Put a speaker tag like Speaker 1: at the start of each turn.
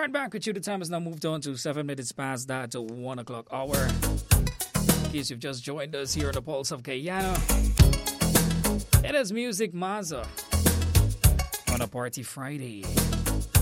Speaker 1: Right back with you. The time has now moved on to 7 minutes past that 1 o'clock hour. In case you've just joined us here on the Pulse of Guyana, it is Music Mazza on a Party Friday.